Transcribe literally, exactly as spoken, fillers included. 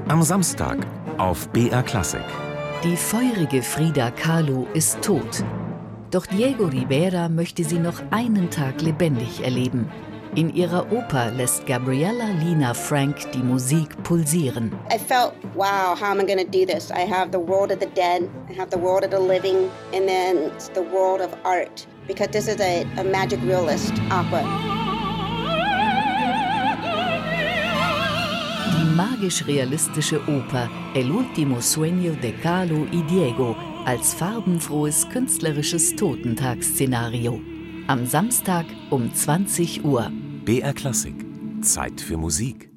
Am Samstag auf B R Klassik. Die feurige Frida Kahlo ist tot. Doch Diego Rivera möchte sie noch einen Tag lebendig erleben. In ihrer Oper lässt Gabriella Lina Frank die Musik pulsieren. I felt, wow, how am I going to do this? I have the world of the dead, I have the world of the living, and then the world of art. Because this is a, a magic realist opera. Die magisch-realistische Oper El último sueño de Kahlo y Diego als farbenfrohes künstlerisches Totentagsszenario. Am Samstag um zwanzig Uhr. B R Klassik. Zeit für Musik.